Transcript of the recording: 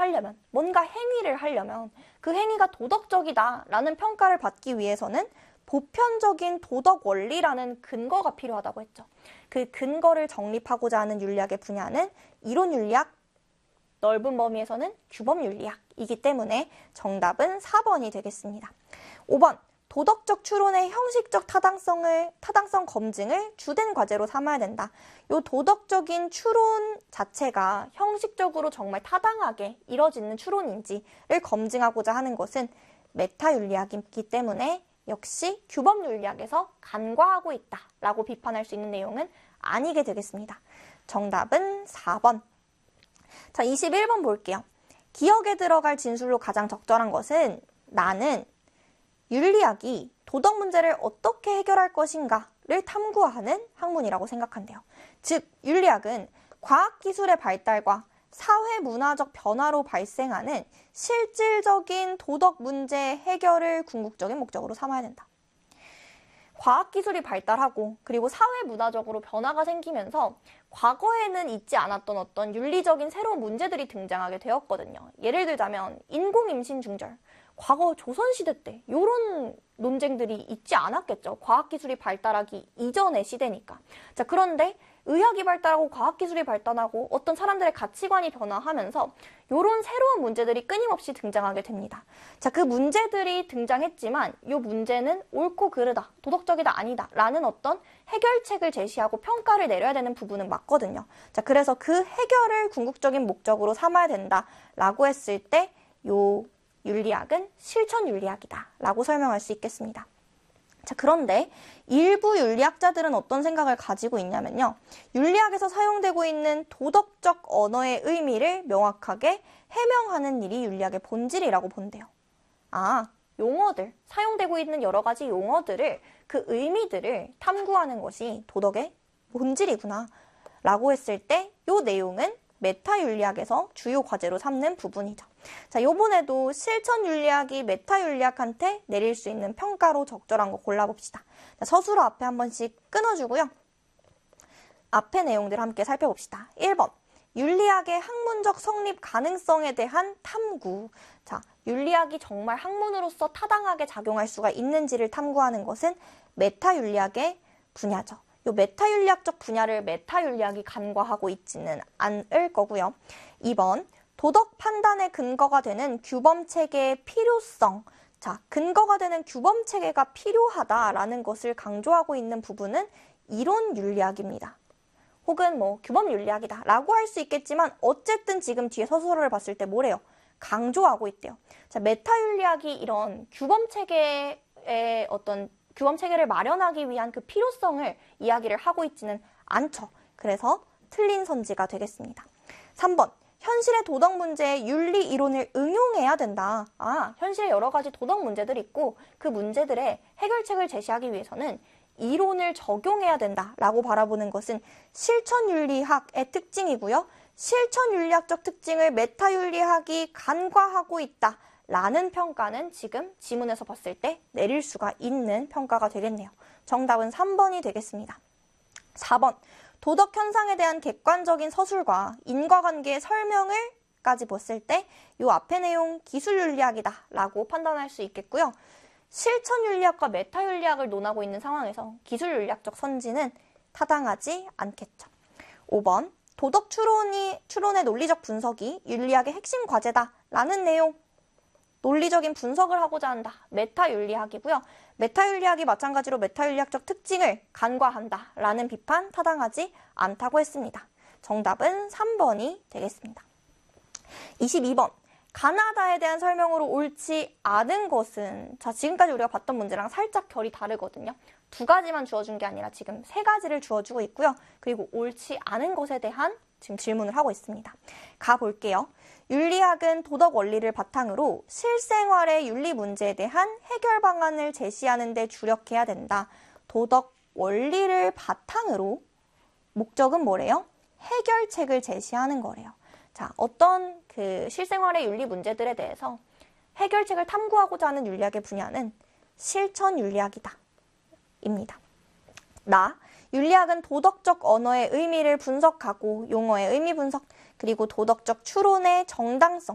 하려면, 뭔가 행위를 하려면 그 행위가 도덕적이다라는 평가를 받기 위해서는 보편적인 도덕 원리라는 근거가 필요하다고 했죠. 그 근거를 정립하고자 하는 윤리학의 분야는 이론 윤리학, 넓은 범위에서는 규범 윤리학이기 때문에 정답은 4번이 되겠습니다. 5번, 도덕적 추론의 형식적 타당성 검증을 주된 과제로 삼아야 된다. 이 도덕적인 추론 자체가 형식적으로 정말 타당하게 이뤄지는 추론인지를 검증하고자 하는 것은 메타 윤리학이기 때문에 역시 규범 윤리학에서 간과하고 있다라고 비판할 수 있는 내용은 아니게 되겠습니다. 정답은 4번. 자, 21번 볼게요. 기억에 들어갈 진술로 가장 적절한 것은 나는 윤리학이 도덕 문제를 어떻게 해결할 것인가를 탐구하는 학문이라고 생각한대요. 즉, 윤리학은 과학기술의 발달과 사회문화적 변화로 발생하는 실질적인 도덕 문제 해결을 궁극적인 목적으로 삼아야 된다. 과학기술이 발달하고 그리고 사회문화적으로 변화가 생기면서 과거에는 있지 않았던 어떤 윤리적인 새로운 문제들이 등장하게 되었거든요. 예를 들자면 인공임신 중절, 과거 조선시대 때 이런 논쟁들이 있지 않았겠죠. 과학기술이 발달하기 이전의 시대니까. 자, 그런데 의학이 발달하고 과학기술이 발달하고 어떤 사람들의 가치관이 변화하면서 이런 새로운 문제들이 끊임없이 등장하게 됩니다. 자, 그 문제들이 등장했지만 이 문제는 옳고 그르다, 도덕적이다, 아니다 라는 어떤 해결책을 제시하고 평가를 내려야 되는 부분은 맞거든요. 자, 그래서 그 해결을 궁극적인 목적으로 삼아야 된다라고 했을 때 이 윤리학은 실천 윤리학이다 라고 설명할 수 있겠습니다. 자, 그런데 일부 윤리학자들은 어떤 생각을 가지고 있냐면요. 윤리학에서 사용되고 있는 도덕적 언어의 의미를 명확하게 해명하는 일이 윤리학의 본질이라고 본대요. 용어들, 사용되고 있는 여러 가지 용어들을, 그 의미들을 탐구하는 것이 도덕의 본질이구나 라고 했을 때 이 내용은 메타 윤리학에서 주요 과제로 삼는 부분이죠. 자, 요번에도 실천 윤리학이 메타 윤리학한테 내릴 수 있는 평가로 적절한 거 골라봅시다. 자, 서술어 앞에 한 번씩 끊어주고요. 앞에 내용들 함께 살펴봅시다. 1번, 윤리학의 학문적 성립 가능성에 대한 탐구. 자, 윤리학이 정말 학문으로서 타당하게 작용할 수가 있는지를 탐구하는 것은 메타 윤리학의 분야죠. 이 메타 윤리학적 분야를 메타 윤리학이 간과하고 있지는 않을 거고요. 2번, 도덕 판단의 근거가 되는 규범 체계의 필요성. 자, 근거가 되는 규범 체계가 필요하다라는 것을 강조하고 있는 부분은 이론 윤리학입니다. 혹은 규범 윤리학이다 라고 할 수 있겠지만 어쨌든 지금 뒤에 서술어를 봤을 때 뭐래요? 강조하고 있대요. 자, 메타 윤리학이 이런 규범 체계의 어떤 규범 체계를 마련하기 위한 그 필요성을 이야기를 하고 있지는 않죠. 그래서 틀린 선지가 되겠습니다. 3번, 현실의 도덕 문제에 윤리 이론을 응용해야 된다. 현실에 여러 가지 도덕 문제들이 있고 그 문제들의 해결책을 제시하기 위해서는 이론을 적용해야 된다라고 바라보는 것은 실천윤리학의 특징이고요. 실천윤리학적 특징을 메타윤리학이 간과하고 있다라는 평가는 지금 지문에서 봤을 때 내릴 수가 있는 평가가 되겠네요. 정답은 3번이 되겠습니다. 4번, 도덕 현상에 대한 객관적인 서술과 인과관계의 설명을까지 봤을 때 이 앞의 내용 기술윤리학이다라고 판단할 수 있겠고요. 실천윤리학과 메타윤리학을 논하고 있는 상황에서 기술윤리학적 선지는 타당하지 않겠죠. 5번, 도덕 추론의 논리적 분석이 윤리학의 핵심 과제다라는 내용, 논리적인 분석을 하고자 한다. 메타윤리학이고요. 메타윤리학이 마찬가지로 메타윤리학적 특징을 간과한다라는 비판 타당하지 않다고 했습니다. 정답은 3번이 되겠습니다. 22번, 가나다에 대한 설명으로 옳지 않은 것은, 자, 지금까지 우리가 봤던 문제랑 살짝 결이 다르거든요. 2가지만 주어준 게 아니라 지금 3가지를 주어주고 있고요. 그리고 옳지 않은 것에 대한 지금 질문을 하고 있습니다. 가볼게요. 윤리학은 도덕 원리를 바탕으로 실생활의 윤리 문제에 대한 해결 방안을 제시하는 데 주력해야 된다. 도덕 원리를 바탕으로 목적은 뭐래요? 해결책을 제시하는 거래요. 자, 어떤 그 실생활의 윤리 문제들에 대해서 해결책을 탐구하고자 하는 윤리학의 분야는 실천윤리학이다. 입니다. 윤리학은 도덕적 언어의 의미를 분석하고 용어의 의미 분석, 그리고 도덕적 추론의 정당성,